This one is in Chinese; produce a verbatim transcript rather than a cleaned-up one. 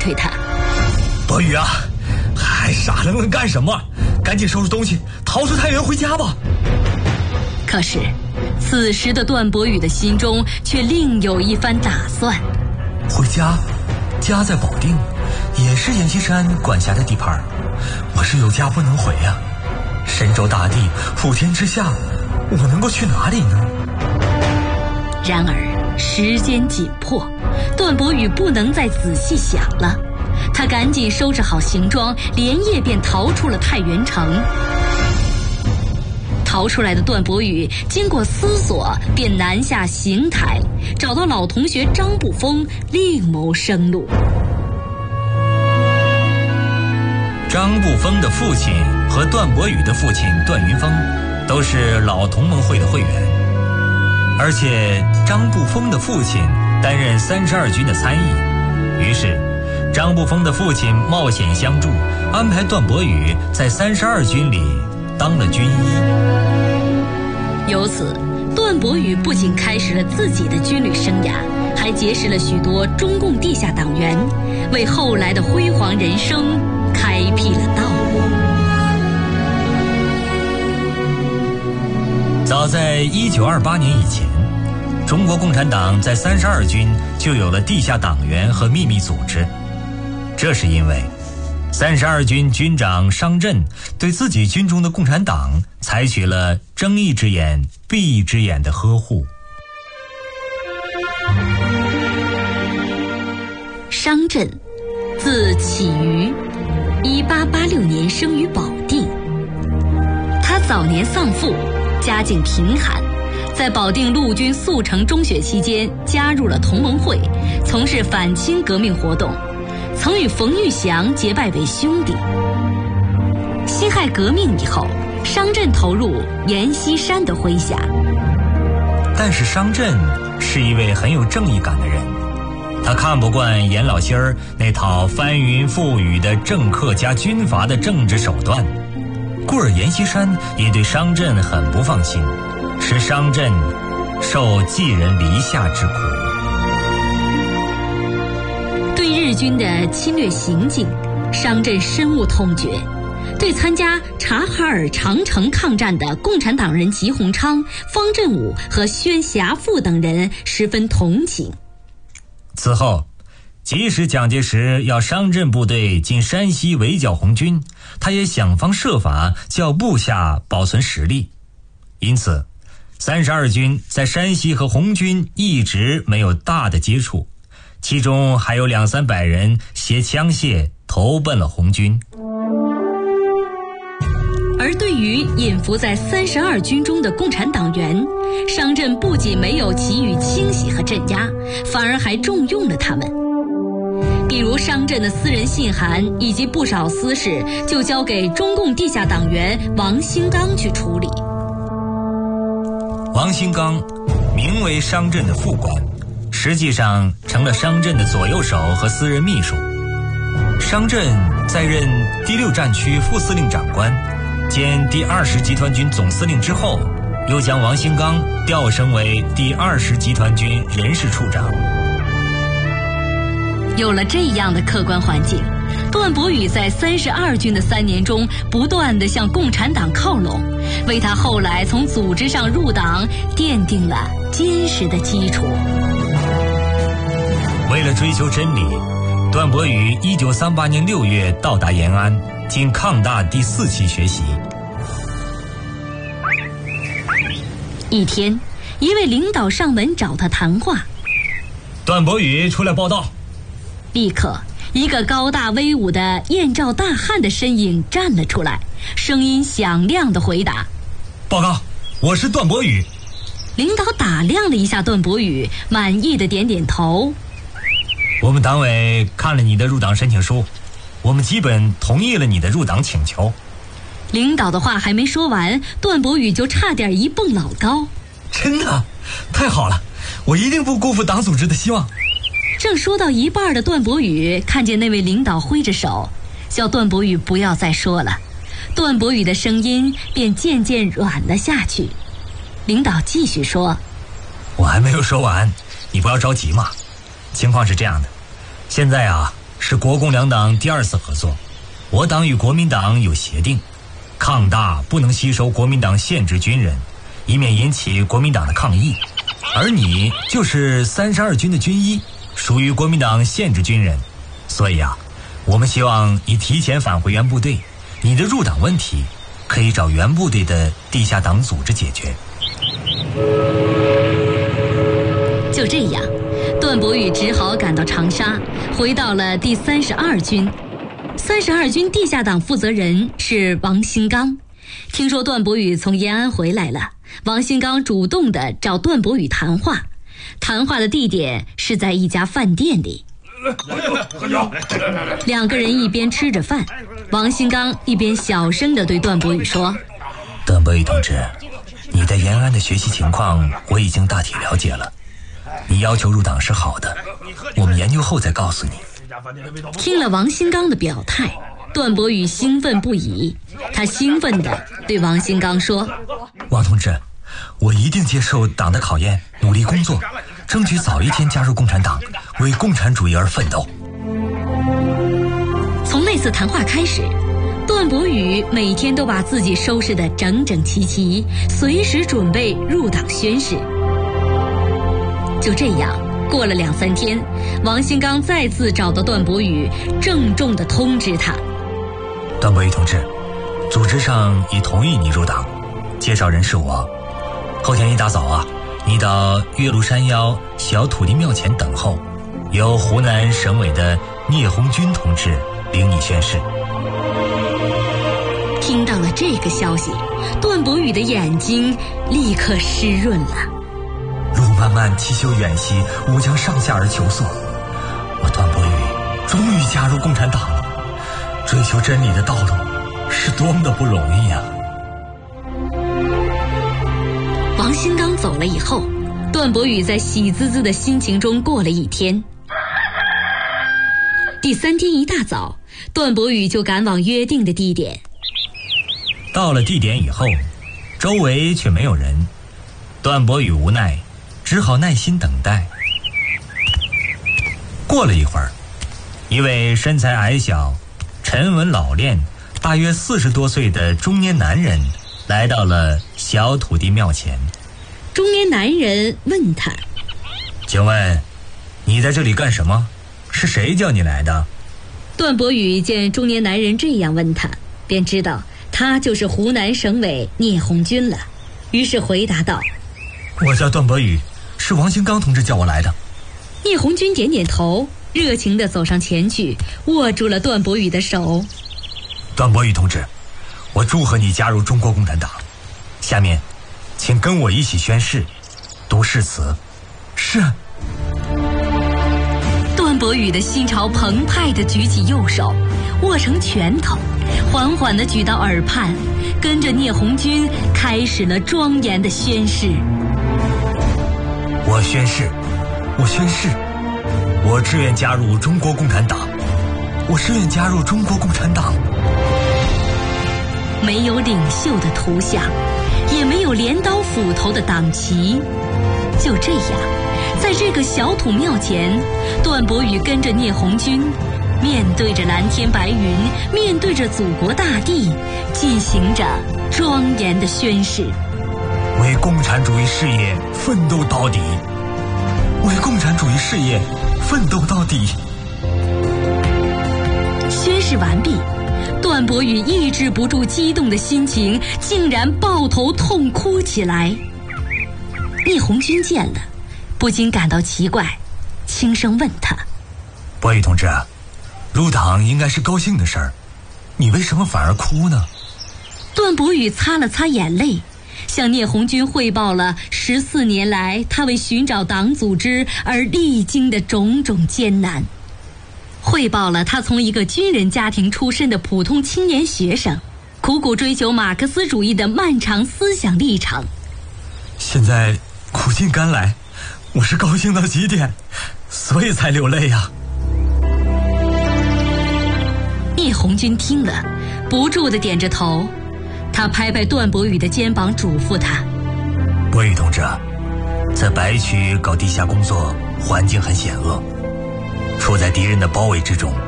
推他。 伯宇啊，还傻愣愣干什么？赶紧收拾东西，逃出太原回家吧。 可是此时的段伯宇的心中却另有一番打算。 回家，家在保定，也是阎锡山管辖的地盘，我是有家不能回啊。神州大地，普天之下，我能够去哪里呢？ 然而时间紧迫，段伯宇不能再仔细想了，他赶紧收拾好行装，连夜便逃出了太原城。逃出来的段伯宇经过思索，便南下邢台，找到老同学张步峰，另谋生路。 张步峰的父亲和段伯宇的父亲段云峰都是老同盟会的会员，而且张步峰的父亲担任三十二军的参议，于是张步峰的父亲冒险相助，安排段伯宇在三十二军里当了军医。 由此，段伯宇不仅开始了自己的军旅生涯，还结识了许多中共地下党员，为后来的辉煌人生开辟了道路。 早在一九二八年以前，中国共产党在三十二军就有了地下党员和秘密组织。这是因为三十二军军长商震对自己军中的共产党采取了睁一只眼闭一只眼的呵护。 商震，字启瑜，一八八六年生于保定。他早年丧父，家境贫寒，在保定陆军速成中学期间加入了同盟会，从事反清革命活动，曾与冯玉祥结拜为兄弟。辛亥革命以后，商震投入阎锡山的麾下。 但是商震是一位很有正义感的人，他看不惯阎老仙儿那套翻云覆雨的政客加军阀的政治手段，故而阎锡山也对商震很不放心，使商震受寄人篱下之苦。 对日军的侵略行径，商震深恶痛绝，对参加察哈尔长城抗战的共产党人吉鸿昌、方振武和宣侠父等人十分同情。 此后，即使蒋介石要商震部队进山西围剿红军，他也想方设法叫部下保存实力。因此，三十二军在山西和红军一直没有大的接触，其中还有两三百人携枪械投奔了红军。 而对于隐伏在三十二军中的共产党员，商震不仅没有给予清洗和镇压，反而还重用了他们。比如商震的私人信函以及不少私事，就交给中共地下党员王兴刚去处理。 王兴刚名为商震的副官，实际上成了商震的左右手和私人秘书。商震在任第六战区副司令长官兼第二十集团军总司令之后，又将王兴刚调升为第二十集团军人事处长。 有了这样的客观环境，段伯宇在三十二军的三年中不断地向共产党靠拢，为他后来从组织上入党奠定了坚实的基础。 为了追求真理，段伯宇一九三八年六月到达延安，进抗大第四期学习。 一天，一位领导上门找他谈话。 段伯宇出来报道。 立刻，一个高大威武的燕赵大汉的身影站了出来，声音响亮地回答： 报告，我是段伯宇。 领导打量了一下段伯宇，满意的点点头。 我们党委看了你的入党申请书，我们基本同意了你的入党请求。 领导的话还没说完，段伯宇就差点一蹦老高。 真的？太好了，我一定不辜负党组织的希望。 正说到一半的段伯宇看见那位领导挥着手，叫段伯宇不要再说了。段伯宇的声音便渐渐软了下去。领导继续说： 我还没有说完，你不要着急嘛。情况是这样的，现在啊， 是国共两党第二次合作，我党与国民党有协定，抗大不能吸收国民党现职军人，以免引起国民党的抗议。而你就是三十二军的军医，属于国民党现职军人，所以啊，我们希望你提前返回原部队。你的入党问题可以找原部队的地下党组织解决。 就这样，段伯宇只好赶到长沙，回到了第三十二军。三十二军地下党负责人是王新刚。听说段伯宇从延安回来了，王新刚主动地找段伯宇谈话。谈话的地点是在一家饭店里。两个人一边吃着饭，王新刚一边小声地对段伯宇说： 段伯宇同志，你在延安的学习情况我已经大体了解了，你要求入党是好的，我们研究后再告诉你。 听了王新刚的表态，段伯宇兴奋不已，他兴奋地对王新刚说： 王同志，我一定接受党的考验，努力工作，争取早一天加入共产党，为共产主义而奋斗。 从那次谈话开始，段伯宇每天都把自己收拾得整整齐齐，随时准备入党宣誓。就这样过了两三天，王新刚再次找到段伯宇，郑重地通知他： 段伯宇同志，组织上已同意你入党，介绍人是我。后天一大早啊，你到岳麓山腰小土地庙前等候，由湖南省委的聂红军同志领你宣誓。 听到了这个消息，段伯宇的眼睛立刻湿润了。 路漫漫其修远兮，吾将上下而求索。我段伯宇终于加入共产党了，追求真理的道路是多么的不容易啊！ 王新刚走了以后，段伯宇在喜滋滋的心情中过了一天。第三天一大早，段伯宇就赶往约定的地点。 到了地点以后，周围却没有人，段伯宇无奈，只好耐心等待。过了一会儿，一位身材矮小、沉稳老练、大约四十多岁的中年男人来到了小土地庙前。 中年男人问他： 请问你在这里干什么？是谁叫你来的？ 段伯宇见中年男人这样问他，便知道他就是湖南省委聂红军了，于是回答道： 我叫段伯宇，是王新刚同志叫我来的。 聂红军点点头，热情地走上前去，握住了段伯宇的手。 段伯宇同志，我祝贺你加入中国共产党。下面请跟我一起宣誓，读誓词。是。 段伯宇的心潮澎湃地举起右手，握成拳头，缓缓地举到耳畔，跟着聂红军开始了庄严的宣誓。 我宣誓，我宣誓，我志愿加入中国共产党，我志愿加入中国共产党。 没有领袖的图像，也没有镰刀斧头的党旗。就这样，在这个小土庙前，段伯宇跟着聂红军，面对着蓝天白云，面对着祖国大地，进行着庄严的宣誓。 为共产主义事业奋斗到底，为共产主义事业奋斗到底。 宣誓完毕，段伯宇抑制不住激动的心情，竟然抱头痛哭起来。聂红军见了，不禁感到奇怪，轻声问他： 伯宇同志，入党应该是高兴的事儿，你为什么反而哭呢？ 段伯宇擦了擦眼泪，向聂红军汇报了十四年来他为寻找党组织而历经的种种艰难，汇报了他从一个军人家庭出身的普通青年学生，苦苦追求马克思主义的漫长思想历程。 现在苦尽甘来，我是高兴到极点，所以才流泪呀。 聂红军听了，不住地点着头。他拍拍段伯宇的肩膀，嘱咐他： 伯宇同志，在白区搞地下工作，环境很险恶，处在敌人的包围之中，